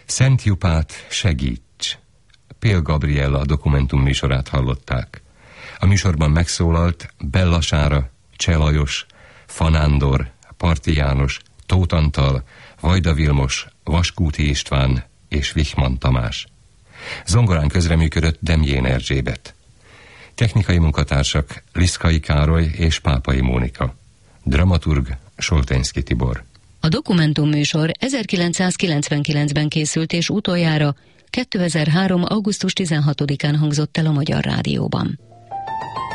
Szent Jupát segíts! Pél Gabriella dokumentum műsorát hallották. A műsorban megszólalt Bella Sára, Cseh Lajos, Fanándor, Parti János, Tóth Antal, Vajda Vilmos, Vaskúti István és Wichmann Tamás. Zongorán közreműködött Demjén Erzsébet. Technikai munkatársak Liszkai Károly és Pápai Mónika. Dramaturg Soltenszky Tibor. A dokumentumműsor 1999-ben készült és utoljára 2003. augusztus 16-án hangzott el a Magyar Rádióban.